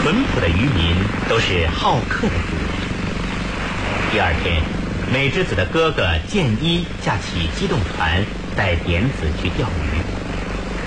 淳朴的渔民都是好客的主。第二天，美之子的哥哥建一驾起机动船，带点子去钓鱼。